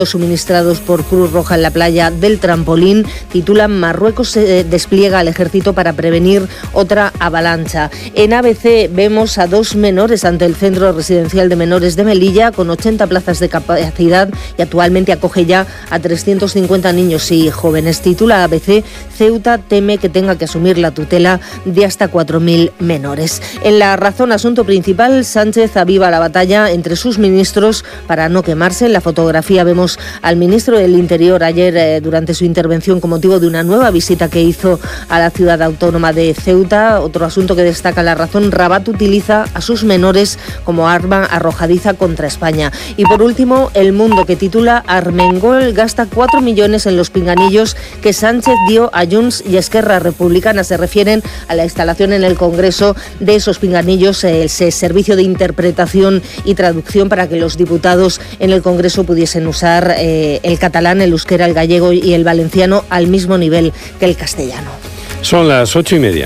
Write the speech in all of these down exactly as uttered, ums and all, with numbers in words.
suministrados por Cruz Roja en la playa del Trampolín titulan Marruecos se despliega al ejército para prevenir otra avalancha. En A B C vemos a dos menores ante el Centro Residencial de Menores de Melilla con ochenta plazas de capacidad y actualmente acoge ya a trescientos cincuenta niños y jóvenes. Titula A B C, Ceuta teme que tenga que asumir la tutela de hasta cuatro mil menores. En La Razón, asunto principal, Sánchez aviva la batalla entre sus ministros para no quemarse. En la fotografía vemos al ministro del Interior ayer eh, durante su intervención con motivo de una nueva visita que hizo a la ciudad autónoma de Ceuta. Otro asunto que destaca La Razón, Rabat utiliza a sus menores como arma arrojadiza contra España. Y por último, El Mundo, que titula Armengol gasta cuatro millones en los pinganillos que Sánchez dio a Junts y Esquerra Republicana. Se refieren a la instalación en el Congreso de esos pinganillos, eh, ese servicio de interpretación y traducción para que los diputados en el Congreso pudiesen usar Eh, el catalán, el euskera, el gallego y el valenciano al mismo nivel que el castellano. Son las ocho y media.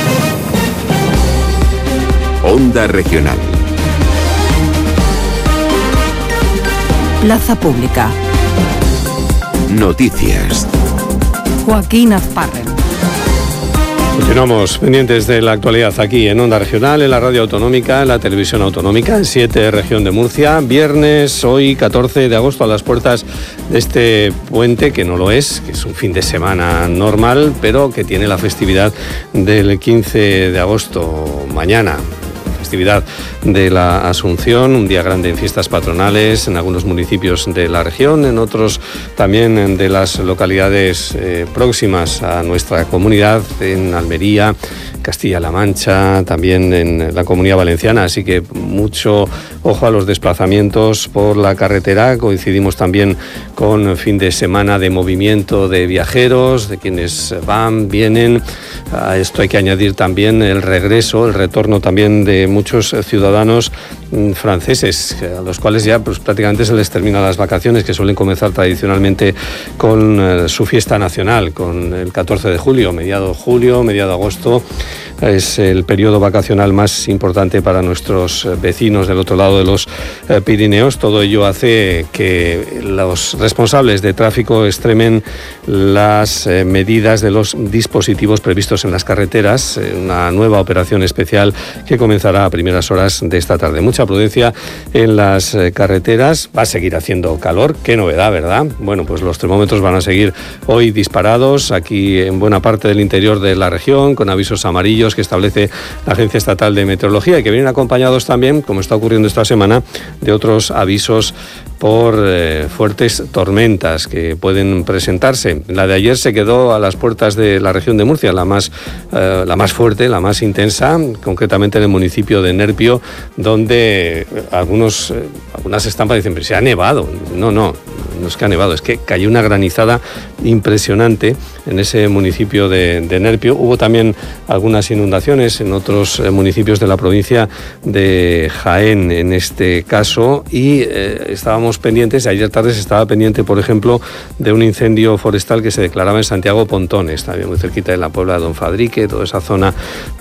Onda Regional. Plaza Pública. Noticias. Joaquín Azparren. Continuamos pendientes de la actualidad aquí en Onda Regional, en la radio autonómica, en la televisión autonómica, en siete, región de Murcia. Viernes, hoy catorce de agosto, a las puertas de este puente, que no lo es, que es un fin de semana normal, pero que tiene la festividad del quince de agosto, mañana. Festividad de la Asunción, un día grande en fiestas patronales en algunos municipios de la región, en otros también de las localidades eh, próximas a nuestra comunidad, en Almería, Castilla-La Mancha, también en la Comunidad Valenciana, así que mucho ojo a los desplazamientos por la carretera. Coincidimos también con fin de semana de movimiento de viajeros, de quienes van, vienen. A esto hay que añadir también el regreso, el retorno también de muchos ciudadanos franceses, a los cuales ya pues, prácticamente se les terminan las vacaciones, que suelen comenzar tradicionalmente con eh, su fiesta nacional, con el catorce de julio, mediado julio, mediado agosto. Es el periodo vacacional más importante para nuestros vecinos del otro lado de los eh, Pirineos. Todo ello hace que los responsables de tráfico extremen las eh, medidas de los dispositivos previstos en las carreteras, eh, una nueva operación especial que comenzará a primeras horas de esta tarde. Mucha prudencia en las eh, carreteras. Va a seguir haciendo calor, qué novedad, ¿verdad? Bueno, pues los termómetros van a seguir hoy disparados aquí en buena parte del interior de la región, con avisos amarillos que establece la Agencia Estatal de Meteorología y que vienen acompañados también, como está ocurriendo esta semana, de otros avisos por eh, fuertes tormentas que pueden presentarse. La de ayer se quedó a las puertas de la región de Murcia, la más, eh, la más fuerte, la más intensa, concretamente en el municipio de Nerpio, donde algunos, eh, algunas estampas dicen, pero se ha nevado. No, no, no es que ha nevado, es que cayó una granizada impresionante en ese municipio de, de Nerpio. Hubo también algunas inundaciones en otros eh, municipios de la provincia de Jaén, en este caso, y eh, estábamos pendientes, ayer tarde se estaba pendiente, por ejemplo, de un incendio forestal que se declaraba en Santiago Pontones, también muy cerquita de la Puebla de Don Fadrique, toda esa zona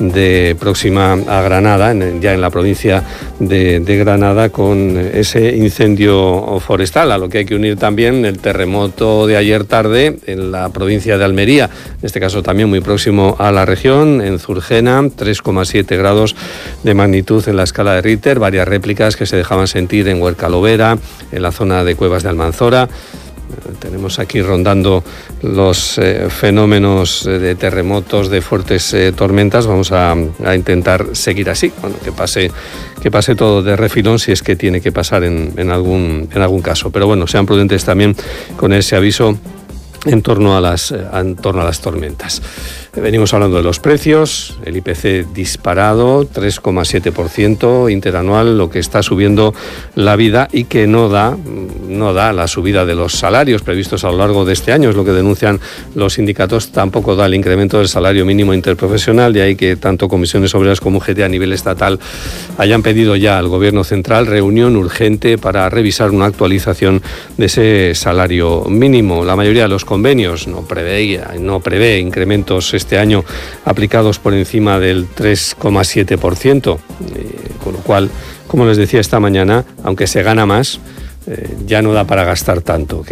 de próxima a Granada, en, ya en la provincia de, de Granada, con ese incendio forestal, a lo que hay que unir también el terremoto de ayer tarde en la provincia de Almería, en este caso también muy próximo a la región, en Zurgena, tres coma siete grados de magnitud en la escala de Richter, varias réplicas que se dejaban sentir en Huercalovera, en la zona de Cuevas de Almanzora. Tenemos aquí rondando los eh, fenómenos de terremotos, de fuertes eh, tormentas. Vamos a, a intentar seguir así, bueno, que pase, que pase todo de refilón si es que tiene que pasar en, en, algún, en algún caso. Pero bueno, sean prudentes también con ese aviso en torno a las, en torno a las tormentas. Venimos hablando de los precios, el I P C disparado, tres coma siete por ciento interanual, lo que está subiendo la vida y que no da, no da la subida de los salarios previstos a lo largo de este año, es lo que denuncian los sindicatos, tampoco da el incremento del salario mínimo interprofesional, de ahí que tanto Comisiones Obreras como U G T a nivel estatal hayan pedido ya al Gobierno Central reunión urgente para revisar una actualización de ese salario mínimo. La mayoría de los convenios no prevé, no prevé incrementos este año aplicados por encima del tres coma siete por ciento, eh, con lo cual, como les decía esta mañana, aunque se gana más, eh, ya no da para gastar tanto.